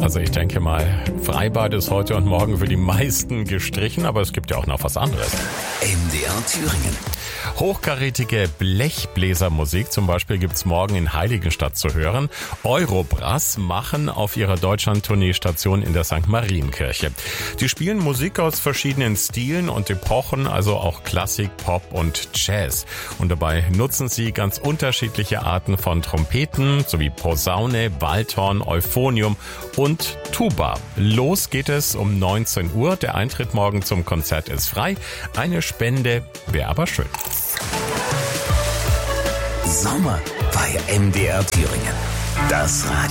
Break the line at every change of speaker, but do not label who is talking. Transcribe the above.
Also ich denke mal, Freibad ist heute und morgen für die meisten gestrichen, aber es gibt ja auch noch was anderes.
MDR Thüringen.
Hochkarätige Blechbläsermusik zum Beispiel gibt's morgen in Heiligenstadt zu hören. Eurobrass machen auf ihrer Deutschland-Tournee Station in der St. Marienkirche. Die spielen Musik aus verschiedenen Stilen und Epochen, also auch Klassik, Pop und Jazz. Und dabei nutzen sie ganz unterschiedliche Arten von Trompeten sowie Posaune, Waldhorn, Euphonium und Tuba. Los geht es um 19 Uhr. Der Eintritt morgen zum Konzert ist frei. Eine Spende wäre aber schön.
Sommer bei MDR Thüringen. Das Radio.